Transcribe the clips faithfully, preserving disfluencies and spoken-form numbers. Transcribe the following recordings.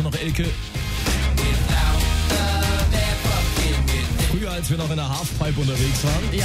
noch Elke. Früher, als wir noch in der Halfpipe unterwegs waren. Ja.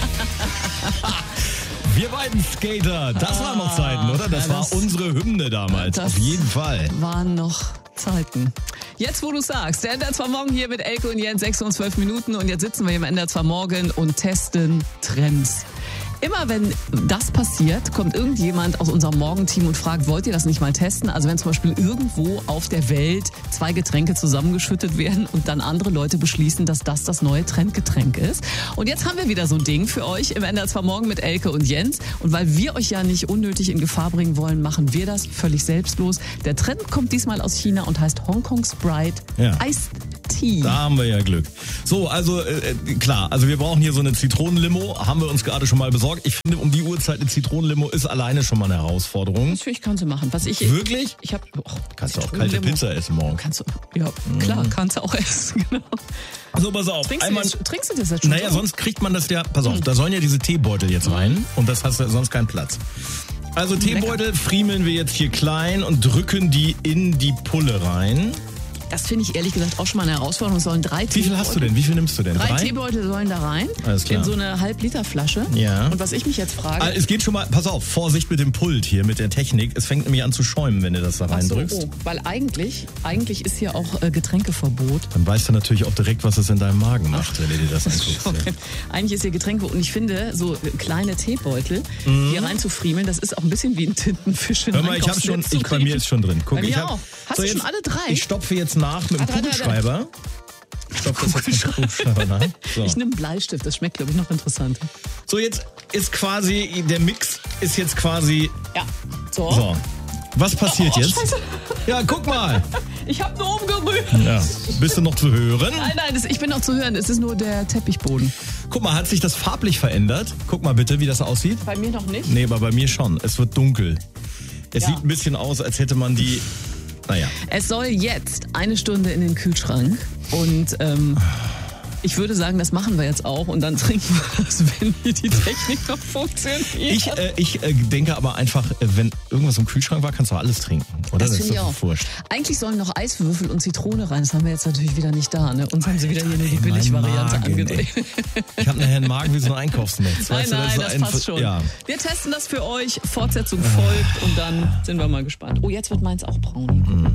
Wir beiden Skater, das waren noch Zeiten, oder? Das, ja, war das, unsere Hymne damals, das auf jeden Fall. Waren noch Zeiten. Jetzt, wo du sagst, der N D R zwei Morgen hier mit Elke und Jens, sechs und zwölf Minuten und jetzt sitzen wir hier im N D R zwei Morgen und testen Trends. Immer wenn das passiert, kommt irgendjemand aus unserem Morgenteam und fragt, wollt ihr das nicht mal testen? Also wenn zum Beispiel irgendwo auf der Welt zwei Getränke zusammengeschüttet werden und dann andere Leute beschließen, dass das das neue Trendgetränk ist. Und jetzt haben wir wieder so ein Ding für euch im N D R zwei Morgen mit Elke und Jens. Und weil wir euch ja nicht unnötig in Gefahr bringen wollen, machen wir das völlig selbstlos. Der Trend kommt diesmal aus China und heißt Hongkong Sprite Ja. Iced Tea. Da haben wir ja Glück. So, also äh, klar, also wir brauchen hier so eine Zitronenlimo, haben wir uns gerade schon mal besorgt. Ich finde, um die Uhrzeit eine Zitronenlimo ist alleine schon mal eine Herausforderung. Natürlich kannst du machen. Was ich Wirklich? Ich habe oh, Kannst du auch kalte Pizza essen morgen. Kannst du, ja, klar, kannst du auch essen, genau. So, pass auf. Trinkst, einmal, du, das, trinkst du das jetzt schon? Naja, so? sonst kriegt man das ja, pass auf, da sollen ja diese Teebeutel jetzt rein und das hast du sonst keinen Platz. Also Teebeutel friemeln wir jetzt hier klein und drücken die in die Pulle rein. Das finde ich ehrlich gesagt auch schon mal eine Herausforderung. Es sollen drei Wie viel hast du denn? Wie viel nimmst du denn? Drei, Drei? Teebeutel sollen da rein. Alles klar. In so eine Halb-Liter-Flasche. Ja. Und was ich mich jetzt frage... Ah, es geht schon mal, pass auf, Vorsicht mit dem Pult hier, mit der Technik. Es fängt nämlich an zu schäumen, wenn du das da Ach so, reindrückst. oh, weil eigentlich, eigentlich ist hier auch äh, Getränkeverbot. Dann weißt du natürlich auch direkt, was es in deinem Magen macht, wenn du dir das anguckst. Ja. Eigentlich ist hier Getränkeverbot. Und ich finde, so kleine Teebeutel Mhm. hier rein zu friemeln, das ist auch ein bisschen wie ein Tintenfisch in Hör mal, ich habe schon, ich, bei mir ist schon drin. Guck, Bei mir ich hab, auch. Hast so du jetzt, schon alle drei? Ich stopfe jetzt nach mit dem Ah, drei, drei, drei. Kugelschreiber. Ich stopfe das jetzt mit dem Kugelschreiber nach. So. Ich nehme einen Bleistift, das schmeckt, glaube ich, noch interessant. so, jetzt ist quasi, der Mix ist jetzt quasi, Ja, so. so. Was passiert Oh, jetzt? Scheiße. Ja, guck mal. Ich habe nur umgerührt. Ja. Bist du noch zu hören? Nein, nein, das, ich bin noch zu hören. Es ist nur der Teppichboden. Guck mal, hat sich das farblich verändert? Guck mal bitte, wie das aussieht. Bei mir noch nicht. Nee, aber bei mir schon. Es wird dunkel. Es Ja. sieht ein bisschen aus, als hätte man die, naja. Es soll jetzt eine Stunde in den Kühlschrank und ähm, ich würde sagen, das machen wir jetzt auch und dann trinken wir das, wenn hier die Technik noch funktioniert. Ich, äh, ich äh, denke aber einfach, äh, wenn irgendwas im Kühlschrank war, kannst du alles trinken, oder? Das finde ich ist doch auch. wurscht. Eigentlich sollen noch Eiswürfel und Zitrone rein. Das haben wir jetzt natürlich wieder nicht da. Ne? Uns haben sie wieder hier nur die Ey, mein Billigvariante Magen, angedreht. Ich habe nachher einen Magen wie so ein Einkaufsnetz. Nein, weißt du, nein, ist so das ein- passt schon. Ja. Wir testen das für euch. Fortsetzung folgt und dann sind wir mal gespannt. Oh, jetzt wird meins auch braun.